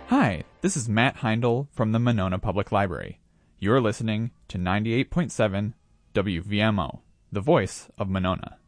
Hi, this is Matt Heindel from the Monona Public Library. You're listening to 98.7 WVMO, the voice of Monona.